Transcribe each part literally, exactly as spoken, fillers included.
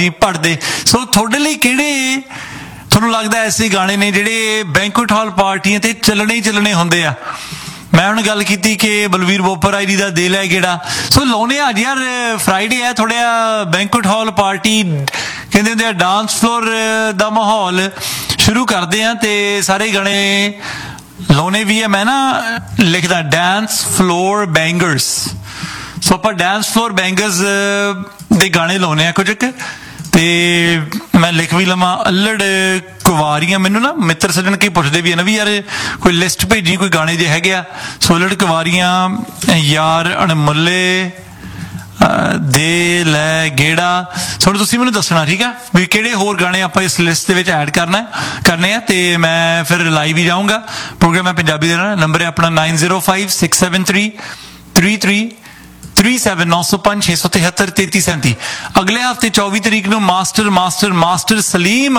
ਭੜਦੇ। ਸੋ ਤੁਹਾਡੇ ਲਈ ਕਿਹੜੇ ਤੁਹਾਨੂੰ ਲੱਗਦਾ ਐਸੇ ਗਾਣੇ ਨੇ ਜਿਹੜੇ ਬੈਂਕੁਏਟ ਹਾਲ ਪਾਰਟੀਆਂ ਤੇ ਚੱਲਣੇ ਹੀ ਚੱਲਣੇ ਹੁੰਦੇ ਆ? ਮੈਂ ਹੁਣ ਗੱਲ ਕੀਤੀ ਕਿ ਬਲਵੀਰ ਬੋਪਰ ਆਈ ਦਾ ਦਿਲ ਹੈ ਕਿਹੜਾ, ਸੋ ਲਾਉਣੇ ਅੱਜ ਯਾਰ ਫਰਾਈਡੇ ਹੈ, ਥੋੜ੍ਹਾ ਬੈਂਕੁਏਟ ਹਾਲ ਪਾਰਟੀ ਕਹਿੰਦੇ ਹੁੰਦੇ ਆ, ਡਾਂਸ ਫਲੋਰ ਦਾ ਮਾਹੌਲ ਸ਼ੁਰੂ ਕਰਦੇ ਆ ਤੇ ਸਾਰੇ ਗਾਣੇ ਲਾਉਣੇ ਵੀ ਹੈ। ਮੈਂ ਨਾ ਲਿਖਦਾ ਡਾਂਸ ਫਲੋਰ ਬੈਂਗਰਸ, ਸੋ ਆਪਾਂ ਡਾਂਸ ਫਲੋਰ ਬੈਂਗਰਸ ਦੇ ਗਾਣੇ ਲਾਉਣੇ ਆ ਕੁਝ ਕੁ, ਤੇ ਮੈਂ ਲਿਖ ਵੀ ਲਵਾਂ ਅੱਲੜ ਕੁਵਾਰੀਆਂ। ਮੈਨੂੰ ਨਾ ਮਿੱਤਰ ਸੱਜਣ ਕਈ ਪੁੱਛਦੇ ਵੀ ਹੈ ਨਾ ਵੀ ਯਾਰ ਕੋਈ ਲਿਸਟ ਭੇਜੀ ਕੋਈ ਗਾਣੇ ਜੇ ਹੈਗੇ ਆ। ਸੋ ਅੱਲੜ ਕੁਵਾਰੀਆਂ, ਯਾਰ ਅਣਮੁੱਲੇ, ਦੇ ਲੈ ਗੇੜਾ, ਸੋ ਤੁਸੀਂ ਮੈਨੂੰ ਦੱਸਣਾ ਠੀਕ ਆ ਵੀ ਕਿਹੜੇ ਹੋਰ ਗਾਣੇ ਆਪਾਂ ਇਸ ਲਿਸਟ ਦੇ ਵਿੱਚ ਐਡ ਕਰਨਾ ਕਰਨੇ ਆ, ਤੇ ਮੈਂ ਫਿਰ ਲਾਈਵ ਹੀ ਜਾਊਂਗਾ। ਪ੍ਰੋਗਰਾਮ ਹੈ ਪੰਜਾਬੀ ਦੇ ਨਾਲ। ਨੰਬਰ ਹੈ ਆਪਣਾ nine zero five six seven three three three three seven ਨੌ ਸੌ ਪੰਜ ਛੇ ਸੌ ਤਿਹੱਤਰ ਤੇਤੀ ਸੈਂਤੀ। ਅਗਲੇ ਹਫ਼ਤੇ ਚੌਵੀ ਤਰੀਕ ਨੂੰ master master master Salim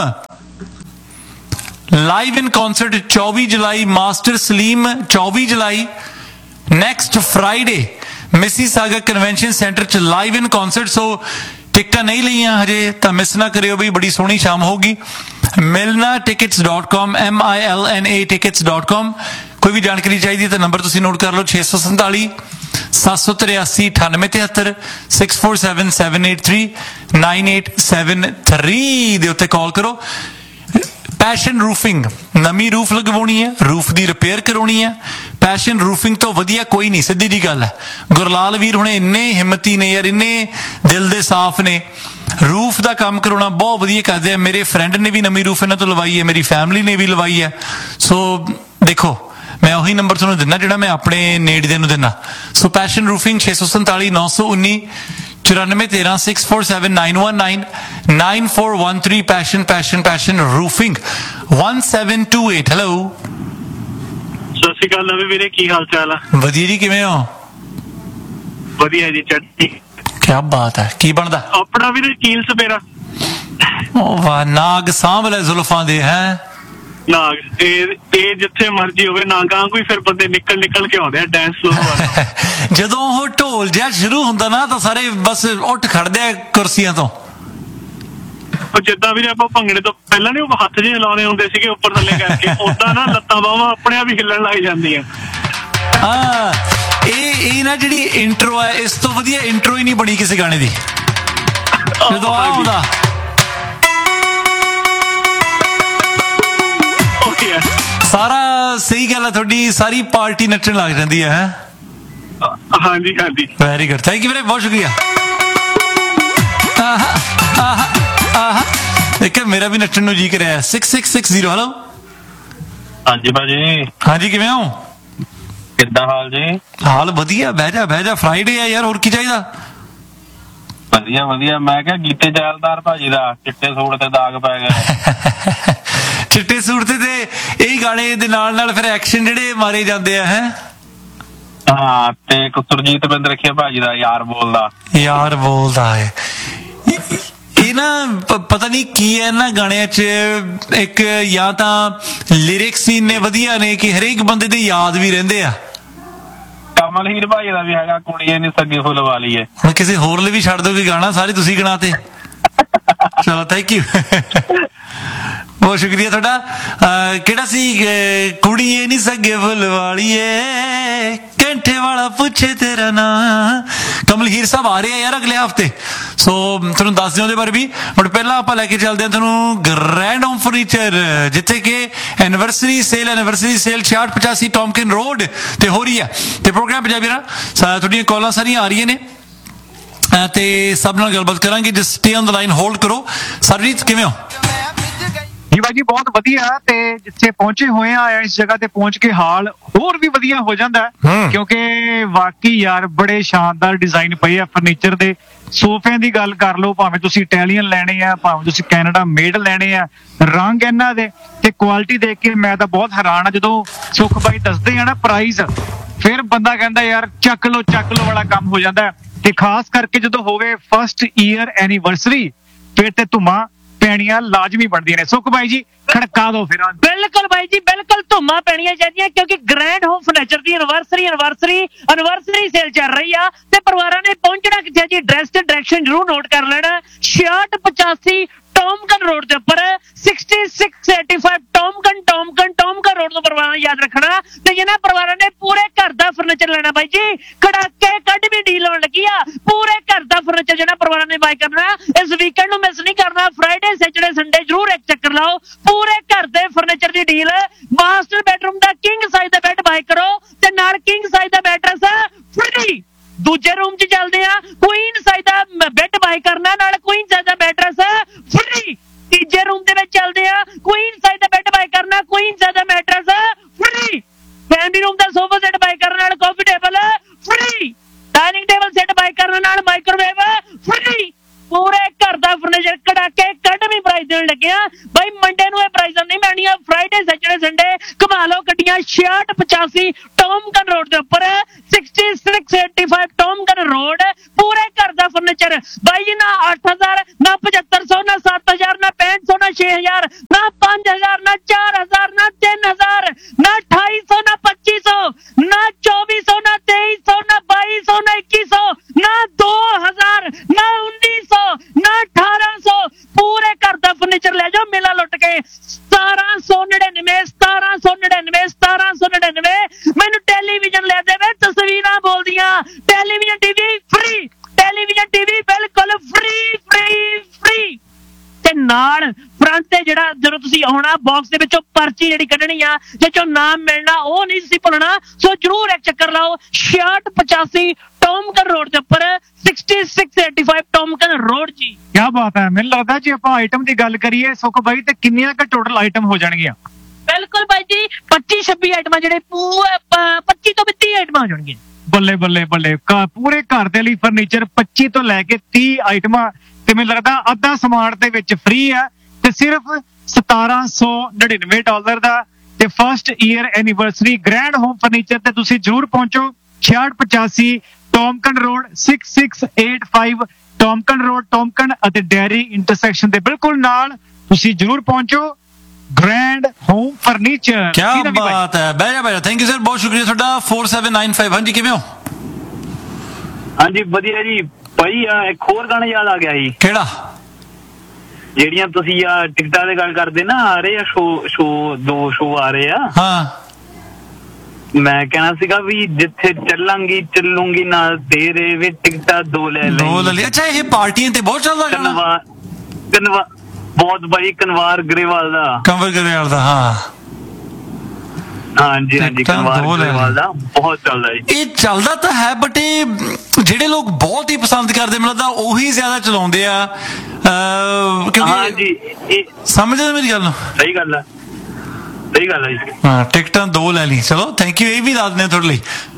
live ਇਨ ਕੌਂਸਰਟ, ਚੌਵੀ ਜੁਲਾਈ ਮਾਸਟਰ ਸਲੀਮ, ਚੌਵੀ ਜੁਲਾਈ next Friday Mississauga convention centre ਚ ਲਾਈਵ ਇਨ ਕੌਂਸਰਟ। ਸੋ ਟਿਕਟਾਂ ਨਹੀਂ ਲਈਆਂ ਹਜੇ ਤਾਂ ਮਿਸ ਨਾ ਕਰਿਓ ਬਈ, ਬੜੀ ਸੋਹਣੀ ਸ਼ਾਮ ਹੋਊਗੀ। ਮਿਲਣਾ tickets dot com, M I L N A tickets dot com. ਕੋਈ ਵੀ ਜਾਣਕਾਰੀ ਚਾਹੀਦੀ ਹੈ ਤਾਂ ਨੰਬਰ ਤੁਸੀਂ ਨੋਟ ਕਰ ਲਓ, ਛੇ ਸੌ ਸੰਤਾਲੀ ਸੱਤ ਸੌ ਤਰਿਆਸੀ ਅਠਾਨਵੇਂ ਤਿਹੱਤਰ, six four seven seven eight three nine eight seven three ਦੇ ਉੱਤੇ ਕਾਲ ਕਰੋ। ਪੈਸ਼ਨ ਰੂਫਿੰਗ, ਨਵੀਂ ਰੂਫ ਲਗਵਾਉਣੀ ਹੈ, ਰੂਫ ਦੀ ਰਿਪੇਅਰ ਕਰਾਉਣੀ ਹੈ, ਪੈਸ਼ਨ ਰੂਫਿੰਗ ਤੋਂ ਵਧੀਆ ਕੋਈ ਨਹੀਂ, ਸਿੱਧੀ ਜੀ ਗੱਲ ਹੈ। ਗੁਰਲਾਲ ਵੀਰ ਹੁਣ ਇੰਨੇ ਹਿੰਮਤੀ ਨੇ ਯਾਰ, ਇੰਨੇ ਦਿਲ ਦੇ ਸਾਫ਼ ਨੇ, ਰੂਫ ਦਾ ਕੰਮ ਕਰਾਉਣਾ ਬਹੁਤ ਵਧੀਆ ਕਰਦੇ ਆ। ਮੇਰੇ ਫਰੈਂਡ ਨੇ ਵੀ ਨਵੀਂ ਰੂਫ ਇਹਨਾਂ ਤੋਂ ਲਵਾਈ ਹੈ, ਮੇਰੀ ਫੈਮਿਲੀ ਨੇ ਵੀ ਲਵਾਈ ਹੈ। ਸੋ ਦੇਖੋ ਮੈਂ ਉਹੀ ਨੰਬਰ ਤੁਹਾਨੂੰ ਦਿੰਦਾ ਜਿਹੜਾ ਮੈਂ ਆਪਣੇ ਨੇੜਦੇ ਨੂੰ ਦਿੰਦਾ। ਸੋ ਪੈਸ਼ਨ ਰੂਫਿੰਗ ਛੇ ਸੌ ਸੰਤਾਲੀ ਨੌ ਸੌ ਉੱਨੀ ਚੁਰਾਨਵੇਂ ਤੇਰਾਂ, six four seven nine one nine nine four one three. Passion passion passion roofing one seven to eight. Hello, ਸਤਿ ਸ਼੍ਰੀ ਅਕਾਲ ਨਵੇਂ ਵੀਰੇ, ਕੀ ਹਾਲ ਚਾਲ ਆ? ਵਧੀਆ ਜੀ, ਕਿਵੇਂ ਹੋ? ਵਧੀਆ ਜੀ, ਚੜ੍ਹਦੀ। ਕੀ ਬਾਤ ਹੈ, ਕੀ ਬਣਦਾ ਆਪਣਾ ਵੀਰੇ ਕੀਲ ਸਪੇਰਾ? ਓ ਵਾਹ, ਨਾਗ ਸਾਂਭ ਲੈ ਜ਼ੁਲਫਾਂ ਦੇ ਹੈ ਨਾਗ, ਇਹ ਇਹ ਜਿੱਥੇ ਮਰਜੀ ਹੋਵੇ ਨਾਗਾਂ ਕੋਈ ਫਿਰ ਬੰਦੇ ਨਿਕਲ ਨਿਕਲ ਕੇ ਆਉਂਦੇ ਆ ਡਾਂਸ ਫਲੋਰ ਵਾਲੇ। ਜਦੋਂ ਉਹ ਢੋਲ ਜਿਹਾ ਸ਼ੁਰੂ ਹੁੰਦਾ ਨਾ ਤਾਂ ਸਾਰੇ ਬਸ ਉੱਠ ਖੜਦੇ ਆ ਕੁਰਸੀਆਂ ਤੋਂ। ਉਹ ਜਿੱਦਾਂ ਵੀ ਆਪਾਂ ਭੰਗੜੇ ਤੋਂ ਪਹਿਲਾਂ ਨੀ ਉਹ ਹੱਥ ਜਿਹੇ ਲਾਉਣੇ ਹੁੰਦੇ ਸੀਗੇ ਉੱਪਰ ਥੱਲੇ ਕਰਕੇ, ਓਦਾਂ ਨਾ ਲੱਤਾਂ ਬਾਹਾਂ ਆਪਣੇ ਆਪ ਹੀ ਹਿੱਲਣ ਲੱਗ ਜਾਂਦੀਆਂ। ਹਾਂ, ਇਹ ਇਹ ਨਾ ਜਿਹੜੀ ਇੰਟਰੋ ਹੈ, ਇਸ ਤੋਂ ਵਧੀਆ ਇੰਟਰੋ ਹੀ ਨਹੀਂ ਬਣੀ ਕਿਸੇ ਗਾਣੇ ਦੀ। ਜਦੋਂ ਆ ਹੁੰਦਾ ਸਾਰਾ, ਸਹੀ ਗੱਲ ਹੈ ਤੁਹਾਡੀ, ਸਾਰੀ ਪਾਰਟੀ ਨੱਚਣ ਲੱਗ ਜਾਂਦੀ ਹੈ। ਹਾਂਜੀ ਹਾਂਜੀ, ਵੈਰੀ ਗੁੱਡ, ਥੈਂਕ ਯੂ ਵੀਰੇ, ਬਹੁਤ ਸ਼ੁਕਰੀਆ। ਦੇਖ ਮੇਰਾ ਵੀ ਨੱਚਣ ਨੂੰ ਜੀ ਕਰਿਆ। Six six six zero. Hello, ਹਾਂਜੀ ਭਾਜੀ। ਹਾਂਜੀ, ਕਿਵੇਂ ਹੋ? ਕਿੱਦਾਂ ਹਾਲ ਜੀ? ਹਾਲ ਵਧੀਆ, ਬਹਿ ਜਾ ਬਹਿ ਜਾ, ਫਰਾਈਡੇ ਆ ਯਾਰ, ਹੋਰ ਕੀ ਚਾਹੀਦਾ? ਵਧੀਆ ਵਧੀਆ। ਮੈਂ ਕਿਹਾ ਗੀਤੇ ਜੈਲਦਾਰ ਭਾਜੀ ਦਾ ਚਿੱਟੇ ਸੂਟ ਤੇ ਦਾਗ ਪੈ ਗਿਆ। ਚਿੱਟੇ ਸੂਟ ਤੇ ਤੇ ਇਹ ਗਾਣੇ ਦੇ ਨਾਲ ਨਾਲ ਫਿਰ ਐਕਸ਼ਨ ਜਿਹੜੇ ਮਾਰੇ ਜਾਂਦੇ ਆ ਹੈ। ਹਾਂ, ਤੇ ਇੱਕ ਸੁਰਜੀਤ ਬਿੰਦ ਰੱਖਿਆ ਭਾਜੀ ਦਾ ਯਾਰ ਬੋਲਦਾ ਯਾਰ ਬੋਲਦਾ ਹੈ। ਇਹ ਨਾ ਪਤਾ ਨਹੀਂ ਕੀ ਹੈ ਨਾ ਗਾਣਿਆਂ 'ਚ, ਇੱਕ ਜਾਂ ਤਾਂ ਲਿਰਿਕਸ ਹੀ ਇੰਨੇ ਵਧੀਆ ਨੇ ਕਿ ਹਰੇਕ ਬੰਦੇ ਦੇ ਯਾਦ ਵੀ ਰਹਿੰਦੇ ਆ। ਕਮਲ ਹੀਰ ਭਾਜੀ ਦਾ ਵੀ ਹੈਗਾ, ਕੁੜੀਏ ਨੀ ਸੱਗੀ ਫੁੱਲ ਵਾਲੀ ਹੈ। ਹੁਣ ਕਿਸੇ ਹੋਰ ਲਈ ਵੀ ਛੱਡ ਦੋ ਕਿ ਗਾਣਾ, ਸਾਰੇ ਤੁਸੀਂ ਗਣਾ ਤੇ। ਚਲੋ, ਥੈਂਕ ਯੂ, ਬਹੁਤ ਸ਼ੁਕਰੀਆ ਤੁਹਾਡਾ। ਕਿਹੜਾ ਸੀ? ਕੁੜੀਏ ਨੀ ਸੱਗੇ ਫੁੱਲ ਵਾਲੀਏ, ਕੰਠੇ ਵਾਲਾ ਪੁੱਛੇ ਤੇਰਾ ਨਾਂ। ਕਮਲ ਹੀਰ ਸਾਹਿਬ ਆ ਰਹੇ ਆ ਯਾਰ ਅਗਲੇ ਹਫ਼ਤੇ, ਸੋ ਤੁਹਾਨੂੰ ਦੱਸ ਦਿਓ ਉਹਦੇ ਬਾਰੇ ਵੀ। ਬਟ ਪਹਿਲਾਂ ਆਪਾਂ ਲੈ ਕੇ ਚੱਲਦੇ ਹਾਂ ਤੁਹਾਨੂੰ ਗ੍ਰੈਂਡ ਹੋਮ ਫਰਨੀਚਰ, ਜਿੱਥੇ ਕਿ ਐਨੀਵਰਸਰੀ ਸੇਲ ਐਨੀਵਰਸਰੀ ਸੇਲ ਛਿਆਹਠ ਪਚਾਸੀ ਟੌਮਕਿਨ ਰੋਡ ਤੇ ਹੋ ਰਹੀ ਹੈ। ਤੇ ਪ੍ਰੋਗਰਾਮ ਪੰਜਾਬੀ ਨਾਲ ਤੁਹਾਡੀਆਂ ਕਾਲਾਂ ਸਾਰੀਆਂ ਆ ਰਹੀਆਂ ਨੇ ਤੇ ਸਭ ਨਾਲ ਗੱਲਬਾਤ ਕਰਾਂਗੇ। Just stay on the line, hold ਕਰੋ। ਸਰਜੀਤ ਕਿਵੇਂ ਹੋ? ਜੀ ਬਾਈ ਜੀ, ਬਹੁਤ ਵਧੀਆ। ਤੇ ਜਿੱਥੇ ਪਹੁੰਚੇ ਹੋਏ ਆ ਇਸ ਜਗ੍ਹਾ ਤੇ ਪਹੁੰਚ ਕੇ ਹਾਲ ਹੋਰ ਵੀ ਵਧੀਆ ਹੋ ਜਾਂਦਾ, ਕਿਉਂਕਿ ਵਾਕਈ ਯਾਰ ਬੜੇ ਸ਼ਾਨਦਾਰ ਡਿਜ਼ਾਈਨ ਪਏ ਆ ਫਰਨੀਚਰ ਦੇ। ਸੋਫਿਆਂ ਦੀ ਗੱਲ ਕਰ ਲਓ, ਭਾਵੇਂ ਤੁਸੀਂ ਇਟਾਲੀਅਨ ਲੈਣੇ ਆ, ਭਾਵੇਂ ਤੁਸੀਂ ਕੈਨੇਡਾ ਮੇਡ ਲੈਣੇ ਆ, ਰੰਗ ਇਹਨਾਂ ਦੇ ਤੇ ਕੁਆਲਿਟੀ ਦੇਖ ਕੇ ਮੈਂ ਤਾਂ ਬਹੁਤ ਹੈਰਾਨ ਆ। ਜਦੋਂ ਸੁਖ ਬਾਈ ਦੱਸਦੇ ਆ ਨਾ ਪ੍ਰਾਈਸ, ਫਿਰ ਬੰਦਾ ਕਹਿੰਦਾ ਯਾਰ ਚੱਕ ਲੋ ਚੱਕ ਲੋ ਵਾਲਾ ਕੰਮ ਹੋ ਜਾਂਦਾ। ਤੇ ਖਾਸ ਕਰਕੇ ਜਦੋਂ ਹੋਵੇ ਫਸਟ ਈਅਰ ਐਨੀਵਰਸਰੀ, ਫਿਰ ਤੇ ਧੁਮਾ ਪੈਣੀਆਂ ਲਾਜ਼ਮੀ ਬਣਦੀਆਂ ਨੇ। ਸੁਖ ਬਾਈ ਜੀ ਖੜਕਾ ਦਿਓ ਫਿਰ। ਬਿਲਕੁਲ ਬਾਈ ਜੀ ਬਿਲਕੁਲ ਧੁੰਮਾਂ ਪੈਣੀਆਂ ਚਾਹੀਦੀਆਂ ਕਿਉਂਕਿ ਗ੍ਰੈਂਡ ਹੋਮ ਫਰਨੀਚਰ ਦੀ ਐਨਵਰਸਰੀ ਐਨਵਰਸਰੀ ਐਨਵਰਸਰੀ ਸੇਲ ਚੱਲ ਰਹੀ ਆ ਤੇ ਪਰਿਵਾਰਾਂ ਨੇ ਪਹੁੰਚਣਾ ਕਿੱਥੇ ਜੀ? ਐਡਰੈਸ ਤੇ ਡਾਇਰੈਕਸ਼ਨ ਜ਼ਰੂਰ ਨੋਟ ਕਰ ਲੈਣਾ। ਛਿਆਹਠ ਪਚਾਸੀ ਟੌਮਕਨ ਰੋਡ ਦੇ ਉੱਪਰ ਛਿਆਸੀ ਛੇ ਸੌ ਪਚਾਸੀ ਟੌਮਕਨ ਟੌਮਕਨ ਟੌਮਕਨ ਰੋਡ ਤੋਂ ਪਰਿਵਾਰਾਂ ਯਾਦ ਰੱਖਣਾ। ਤੇ ਜਿਹਨਾਂ ਪਰਿਵਾਰਾਂ ਨੇ ਪੂਰੇ ਘਰ ਦਾ ਫਰਨੀਚਰ ਲੈਣਾ ਬਾਈ ਜੀ ਕੜਾਕੇ ਕੱਢ ਵੀ ਡੀਲ ਹੋਣ ਲੱਗੀ ਆ। ਪੂਰੇ ਘਰ ਦਾ ਫਰਨੀਚਰ ਜਿਹਨਾਂ ਪਰਿਵਾਰਾਂ ਨੇ ਬਾਈ ਕਰਨਾ ਇਸ ਵੀਕਐਂਡ ਨੂੰ ਮਿਸ ਨਹੀਂ ਕਰਨਾ। ਫਰਾਈਡੇ ਸੈਟਰਡੇ ਸੰਡੇ ਜ਼ਰੂਰ ਇੱਕ ਚੱਕਰ ਲਾਓ। ਪੂਰੇ ਘਰ ਦੇ ਫਰਨੀਚਰ ਦੀ ਡੀਲ। ਮਾਸਟਰ ਬੈਡਰੂਮ ਦਾ ਕਿੰਗ ਸਾਈਜ਼ ਦਾ ਬੈੱਡ ਬਾਈ ਕਰੋ ਤੇ ਨਾਲ ਕਿੰਗ ਸਾਈਜ਼ ਦਾ ਮੈਟਰਸ ਫ੍ਰੀ। ਦੂਜੇ ਰੂਮ 'ਚ ਚੱਲਦੇ ਆ ਕੁਈਨ ਸਾਈਜ਼ ਦਾ ਬੈੱਡ ਬਾਈ ਕਰਨਾ ਨਾਲ ਕੁਈਨ ਸਾਈਜ਼ ਦਾ ਮੈਟਰਸ ਫ੍ਰੀ। ਤੀਜੇ ਰੂਮ ਦੇ ਵਿੱਚ ਚੱਲਦੇ ਆ ਕੁਈਨ ਸਾਈਜ਼ ਦਾ ਬੈੱਡ ਬਾਈ ਕਰਨਾ ਕੁਈਨ ਸਾਈਜ਼ ਦਾ ਮੈਟਰਸ ਫ੍ਰੀ। ਫੈਮਿਲੀ ਰੂਮ ਦਾ ਸੋਫਾ ਸੈੱਟ ਬਾਈ ਕਰਨ ਨਾਲ ਕਾਫੀ table free. Dining table set ਬਾਈ ਕਰਨ ਨਾਲ ਮਾਈਕ੍ਰੋਵੇਵ ਫ੍ਰੀ। ਪੂਰੇ ਘਰ ਦਾ ਫਰਨੀਚਰ ਕੜਾਕੇ ਕੱਢਵੀਂ ਪ੍ਰਾਈਸ ਦੇਣ ਲੱਗਿਆ ਬਾਈ। ਮੰਡੇ ਨੂੰ ਇਹ ਪ੍ਰਾਈਜ਼ਾਂ ਨਹੀਂ ਮਿਲਣੀਆਂ। ਫਰਾਈਡੇ ਸੈਟਰਡੇ ਸੰਡੇ ਘੁਮਾ ਲਓ ਗੱਡੀਆਂ। ਛਿਆਹਠ ਪਚਾਸੀ ਟੌਮਕਨ ਰੋਡ ਦੇ ਉੱਪਰ ਛਿਆਸੀ ਛੇ ਸੌ ਪਚਾਸੀ ਟੌਮਕਨ ਰੋਡ। ਪੂਰੇ ਘਰ ਦਾ ਫਰਨੀਚਰ ਬਾਈ ਜੀ। ਨਾ ਅੱਠ ਹਜ਼ਾਰ ਨਾ ਪਝੱਤਰ ਸੌ ਨਾ ਸੱਤ ਹਜ਼ਾਰ ਨਾ ਪੈਂਹਠ ਸੌ ਨਾ ਛੇ ਹਜ਼ਾਰ ਨਾ ਪੰਜ ਹਜ਼ਾਰ ਨਾ ਚਾਰ ਹਜ਼ਾਰ ਨਾ ਤਿੰਨ ਹਜ਼ਾਰ ਨਾ ਅਠਾਈ ਸੌ ਨਾ ਪੱਚੀ ਸੌ ਨਾ ਚੌਵੀ ਸੌ ਨਾ ਤੇਈ ਸੌ ਨਾ ਬਾਈ ਸੌ ਨਾ ਇੱਕੀ ਸੌ ਨਾ ਦੋ ਹਜ਼ਾਰ ਨਾ ਉੱਨੀ ਸੌ ਨਾ ਅਠਾਰਾਂ ਸੌ। ਪੂਰੇ ਘਰ ਦਾ ਫਰਨੀਚਰ ਲੈ ਜਾਓ ਮੇਲਾ ਲੁੱਟ ਕੇ। ਸਤਾਰਾਂ ਸੌ ਨੜਿਨਵੇਂ ਸਤਾਰਾਂ ਸੌ ਨੜਿਨਵੇਂ ਸਤਾਰਾਂ ਸੌ ਨੜਿਨਵੇਂ। ਮੈਨੂੰ ਟੈਲੀਵਿਜ਼ਨ ਲੈ ਦੇਵੇ ਤਸਵੀਰਾਂ ਬੋਲਦੀਆਂ। Television TV free. Television TV ਬਿਲਕੁਲ ਫ੍ਰੀ ਫ੍ਰੀ ਫ੍ਰੀ। ਤੇ ਨਾਲ ਫਰੰਟ ਤੇ ਜਿਹੜਾ ਜਦੋਂ ਤੁਸੀਂ ਆਉਣਾ ਬਾਕਸ ਦੇ ਵਿੱਚੋਂ ਪਰਚੀ ਜਿਹੜੀ ਕੱਢਣੀ ਆ ਜੇ ਚੋਂ ਨਾਮ ਮਿਲਣਾ ਉਹ ਨਹੀਂ ਤੁਸੀਂ ਭੁੱਲਣਾ। ਸੋ ਜਰੂਰ ਇੱਕ ਚੱਕਰ ਲਾਓ। ਛਿਆਹਠ ਪਚਾਸੀ ਟੌਮਕਨ ਰੋਡ ਦੇ ਉੱਪਰ ਛਿਆਸੀ ਛੇ ਸੌ ਪਚਾਸੀ ਟੌਮਕਨ ਰੋਡ ਜੀ। ਕੀ ਬਾਤ ਹੈ। ਮੈਨੂੰ ਲੱਗਦਾ ਜੇ ਆਪਾਂ ਆਈਟਮ ਦੀ ਗੱਲ ਕਰੀਏ ਸੁਖ ਬਾਈ ਤੇ ਕਿੰਨੀਆਂ ਕੁ ਟੋਟਲ ਆਈਟਮ ਹੋ ਜਾਣਗੀਆਂ? ਬਿਲਕੁਲ ਬਾਈ ਜੀ ਪੱਚੀ ਛੱਬੀ ਆਈਟਮਾਂ ਜਿਹੜੇ ਪੱਚੀ ਤੋਂ ਤੀਹ ਆਈਟਮਾਂ ਹੋ ਜਾਣਗੀਆਂ। ਬੱਲੇ ਬੱਲੇ ਬੱਲੇ। ਪੂਰੇ ਘਰ ਦੇ ਲਈ ਫਰਨੀਚਰ ਪੱਚੀ ਤੋਂ ਲੈ ਕੇ ਤੀਹ ਆਈਟਮਾਂ ਤੇ ਮੈਨੂੰ ਲੱਗਦਾ ਅੱਧਾ ਸਮਾਨ ਦੇ ਵਿੱਚ ਫ੍ਰੀ ਆ ਤੇ ਸਿਰਫ ਸਤਾਰਾਂ ਸੌ ਨੜਿਨਵੇਂ ਡਾਲਰ ਦਾ। ਤੇ first year anniversary grand home furniture ਤੇ ਤੁਸੀਂ ਜ਼ਰੂਰ ਪਹੁੰਚੋ। ਛਿਆਹਠ ਪਚਾਸੀ ਟੌਮਕਨ ਰੋਡ ਛੇ ਛੇ ਅੱਠ ਪੰਜ ਟੌਮਕਨ ਰੋਡ ਟੌਮਕਨ ਅਤੇ ਡੈਰੀ ਇੰਟਰਸੈਕਸ਼ਨ ਦੇ ਬਿਲਕੁਲ ਨਾਲ ਤੁਸੀਂ ਜ਼ਰੂਰ ਪਹੁੰਚੋ। Grand home furniture. ਕੀ ਬਾਤ ਹੈ। ਬਹਿ ਜਾ ਬਹਿ ਜਾ। ਥੈਂਕ ਯੂ ਸਰ ਬਹੁਤ ਸ਼ੁਕਰੀਆ ਤੁਹਾਡਾ। ਚਾਰ ਸੱਤ ਨੌ ਪੰਜ ਹਾਂਜੀ ਕਿਵੇਂ ਹੋ? ਹਾਂਜੀ ਵਧੀਆ ਜੀ ਭਾਈ। ਇੱਕ ਹੋਰ ਗਾਣਾ ਯਾਦ ਆ ਗਿਆ ਜੀ। ਕਿਹੜਾ? ਜਿਹੜੀਆਂ ਤੁਸੀਂ ਆ ਟਿਕਟਾਂ ਦੀ ਗੱਲ ਕਰਦੇ ਨਾ ਆ ਰਹੇ ਆ ਸ਼ੋ ਸ਼ੋ ਦੋ ਸ਼ੋ ਆ ਰਹੇ ਆ। ਹਾਂ ਮੈਂ ਕਹਿਣਾ ਸੀਗਾ ਵੀ ਜਿੱਥੇ ਚੱਲਾਂਗੀ ਚੱਲੂੰਗੀ ਨਾਲ ਤੇਰੇ ਵੀ ਟਿਕਟਾਂ ਦੋ ਲੈ ਲੈ ਦੋ ਲੈ ਲਈ। ਅੱਛਾ ਇਹ ਪਾਰਟੀਆਂ ਤੇ ਬਹੁਤ ਚੱਲਦਾ ਗਾਣਾ। ਕਨਵਾ ਕਨਵਾ ਬਹੁਤ ਬਾਈ ਕਨਵਾਰ ਗਰੇਵਾਲ ਦਾ। ਕੰਵਰ ਗਰੇਵਾਲ ਦਾ ਹਾਂ ਹਾਂਜੀ ਹਾਂਜੀ ਕਨਵਾਰ ਗਰੇਵਾਲ ਦਾ ਬਹੁਤ ਚੱਲਦਾ ਜੀ। ਇਹ ਚੱਲਦਾ ਤਾਂ ਹੈ ਬਟ ਇਹ ਜਿਹੜੇ ਲੋਕ ਬਹੁਤ ਹੀ ਪਸੰਦ ਕਰਦੇ ਮੈਨੂੰ ਲੱਗਦਾ ਉਹੀ ਜ਼ਿਆਦਾ ਚਲਾਉਂਦੇ ਆ ਕਿਉਂਕਿ ਹਾਂਜੀ ਇਹ ਸਮਝਦੇ ਮੇਰੀ ਗੱਲ ਨੂੰ। ਸਹੀ ਗੱਲ ਹੈ ਸਹੀ ਗੱਲ ਹੈ ਜੀ। ਹਾਂ ਟਿਕਟਾਂ ਦੋ ਲੈ ਲਈ। ਚਲੋ ਥੈਂਕ ਯੂ। ਇਹ ਵੀ ਦੱਸ ਦਿੰਦੇ ਤੁਹਾਡੇ ਲਈ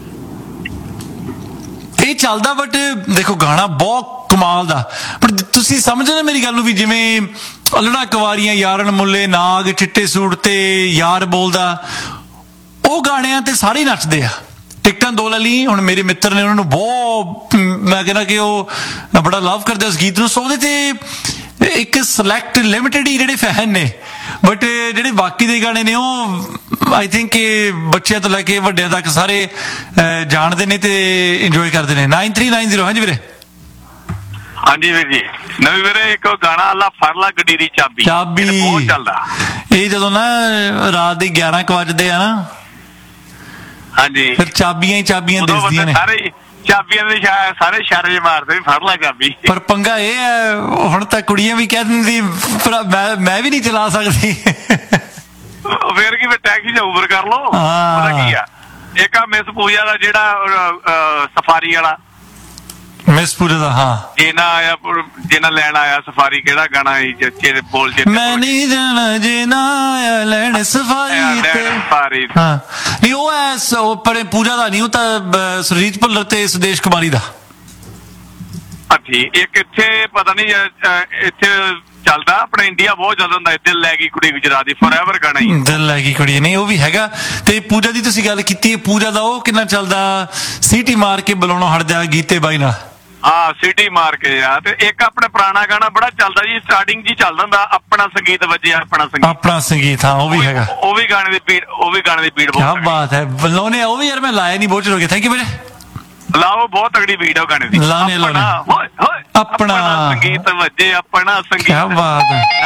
ਇਹ ਚੱਲਦਾ ਬਟ ਦੇਖੋ ਗਾਣਾ ਬਹੁਤ ਕਮਾਲ ਦਾ। ਪਰ ਤੁਸੀਂ ਸਮਝਦੇ ਮੇਰੀ ਗੱਲ ਨੂੰ ਵੀ ਜਿਵੇਂ ਅਲੜਾ ਕੁਵਾਰੀਆਂ ਯਾਰਨ ਮੁੱਲੇ ਨਾਗ ਚਿੱਟੇ ਸੂਟ ਤੇ ਯਾਰ ਬੋਲਦਾ ਉਹ ਗਾਣਿਆਂ ਤੇ ਸਾਰੇ ਨੱਚਦੇ ਆ। ਟਿਕਟਾਂ ਦੋ ਲੈ ਲਈ। ਹੁਣ ਮੇਰੇ ਮਿੱਤਰ ਨੇ ਉਹਨਾਂ ਨੂੰ ਬਹੁਤ ਮੈਂ ਕਹਿੰਦਾ ਕਿ ਉਹ ਬੜਾ ਲਵ ਕਰਦੇ ਉਸ ਗੀਤ ਨੂੰ। ਸੋ ਉਹਦੇ ਤੇ ਇੱਕ ਸਿਲੈਕਟ ਲਿਮਿਟਡ ਹੀ ਜਿਹੜੇ ਫੈਨ ਨੇ ਬਟ ਜਿਹੜੇ ਬਾਕੀ ਦੇ ਗਾਣੇ ਨੇ ਉਹ ਆਈ ਥਿੰਕ ਬੱਚਿਆਂ ਤੋਂ ਲੈ ਕੇ ਵੱਡਿਆਂ ਤੱਕ ਸਾਰੇ ਜਾਣਦੇ ਨੇ ਤੇ ਇੰਜੋਏ ਕਰਦੇ ਨੇ। ਨਾਈਨ ਥ੍ਰੀ ਨਾਈਨ ਜ਼ੀਰੋ ਹਾਂਜੀ ਵੀਰੇ। ਹਾਂਜੀ ਵੀਰ ਜੀ ਨਵੀਂ ਵੀਰੇ ਇੱਕ ਗਾਣਾ ਆਲਾ ਫੜ ਲਾ ਗੱਡੀ ਦੀ ਚਾਬੀ ਚਾਬੀ ਬਹੁਤ ਚੱਲਦਾ। ਇਹ ਜਦੋਂ ਨਾ ਰਾਤ ਦੇ ਗਿਆਰਾਂ ਕੁ ਵੱਜਦੇ ਆ ਨਾ ਹਾਂਜੀ ਫਿਰ ਚਾਬੀਆਂ ਹੀ ਚਾਬੀਆਂ ਦਿਸਦੀਆਂ ਨੇ। ਸਾਰੇ ਚਾਬੀਆਂ ਦੇ ਸਾਰੇ ਇਸ਼ਾਰੇ ਮਾਰਦੇ ਫੜ ਲਾ ਚਾਬੀ। ਪਰ ਪੰਗਾ ਇਹ ਹੈ ਹੁਣ ਤਾਂ ਕੁੜੀਆਂ ਵੀ ਕਹਿ ਦਿੰਦੀ ਮੈਂ ਵੀ ਨਹੀਂ ਚਲਾ ਸਕਦੀ। ਫੇਰ ਕੀ ਟੈਕਸੀ ਜਾਂ ਉਬਰ ਕਰ ਲਓ। ਪਤਾ ਕੀ ਆ ਇੱਕ ਆ ਮਿਸ ਪੂਜਾ ਦਾ ਜਿਹੜਾ ਸਫਾਰੀ ਵਾਲਾ ਮਿਸ ਪੂਜਾ ਦਾ ਹਾਂ ਜੇ ਨਾ ਆਇਆ ਜੇ ਨਾ ਲੈਣ ਆਇਆ ਸਫਾਰੀ ਕਿਹੜਾ ਗਾਣਾ ਚੇਤੇ ਬੋਲ ਜੇ ਮੈਂ ਨਹੀਂ ਜਾਣਾ ਜੇ ਨਾ ਆਇਆ ਲੈਣ ਸਫਾਰੀ ਤੇ ਹਾਂ ਨਹੀਂ ਉਹ ਹੈ ਪਰ ਪੂਜਾ ਦਾ ਨਹੀਂ ਉਹ ਤਾਂ ਸੁਰਜੀਤ ਭੁੱਲਰ ਤੇ ਸੁਦੇਸ਼ ਕੁਮਾਰੀ ਦਾ। ਅੱਛੀ ਇੱਕ ਇੱਥੇ ਪਤਾ ਨਹੀਂ ਇੱਥੇ ਚੱਲਦਾ ਆਪਣਾ ਇੰਡੀਆ ਬਹੁਤ ਜ਼ਿਆਦਾ ਹੁੰਦਾ ਦਿਲ ਲੈ ਗਈ ਕੁੜੀ ਗੁਜਰਾਤ ਦੀ ਫੋਰਐਵਰ ਗਾਣਾ ਹੀ ਦਿਲ ਲੈ ਗਈ ਕੁੜੀ ਨਹੀਂ ਉਹ ਵੀ ਹੈਗਾ। ਤੇ ਪੂਜਾ ਦੀ ਤੁਸੀਂ ਗੱਲ ਕੀਤੀ ਪੂਜਾ ਦਾ ਉਹ ਕਿੰਨਾ ਚੱਲਦਾ ਸੀਟੀ ਮਾਰ ਕੇ ਬੁਲਾਉਣਾ ਹਟ ਜਾ ਗੀਤੇ ਬਾਈ ਨਾਲ। ਹਾਂ ਸਿਟੀ ਮਾਰ ਕੇ ਆ। ਤੇ ਇੱਕ ਆਪਣੇ ਪੁਰਾਣਾ ਗਾਣਾ ਬੜਾ ਚੱਲਦਾ ਜੀ, ਸਟਾਰਟਿੰਗ ਜੀ ਚੱਲਦਾ ਹੁੰਦਾ, ਆਪਣਾ ਸੰਗੀਤ ਵੱਜੇ ਆਪਣਾ ਸੰਗੀਤ। ਆਪਣਾ ਸੰਗੀਤ, ਹਾਂ ਉਹ ਵੀ ਹੈਗਾ। ਉਹ ਵੀ ਗਾਣੇ ਦੀ ਬੀਟ, ਉਹ ਵੀ ਗਾਣੇ ਦੀ ਬੀਟ ਬਹੁਤ ਕੀ ਬਾਤ ਹੈ। ਲਾਉਣੇ ਉਹ ਵੀ ਯਾਰ, ਮੈਂ ਲਾਇਆ ਨਹੀਂ ਬਹੁਤ ਚਿਰ ਹੋ ਗਿਆ। ਥੈਂਕ ਯੂ ਵੀਰੇ। ਲਾਓ, ਬਹੁਤ ਤਗੜੀ ਬੀਟ ਉਹ ਗਾਣੇ ਦੀ। ਲਾਣੇ ਲਾਣੇ ਹੋਏ ਹੋਏ ਆਪਣਾ ਸੰਗੀਤ ਵੱਜੇ, ਆਪਣਾ ਸੰਗੀਤ। ਕੀ ਬਾਤ ਹੈ।